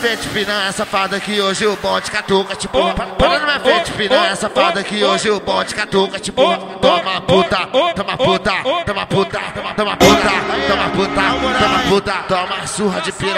frente, piranha safada, que hoje o bonde catuca, tipo. Para na minha frente, piranha safada, que hoje o bonde catuca, tipo. Toma puta, toma puta, toma puta, toma puta, toma puta, toma puta, toma surra de piranha.